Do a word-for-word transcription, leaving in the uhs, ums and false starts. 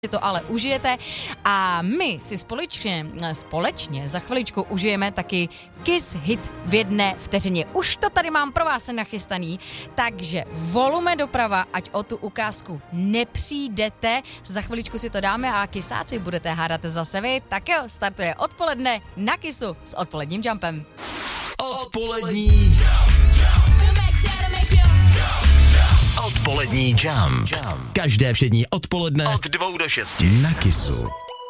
to ale užijete a my si společně, společně za chviličku užijeme taky Kiss Hit v jedné vteřině. Už to tady mám pro vás nachystaný, takže volume doprava, ať o tu ukázku nepřijdete. Za chviličku si to dáme a kysáci budete hádat zase vy. Tak jo, startuje odpoledne na Kissu s odpoledním jumpem. Odpolední Odpolední jump. Každé všední odpoledne od dvou do šesti na Kissu.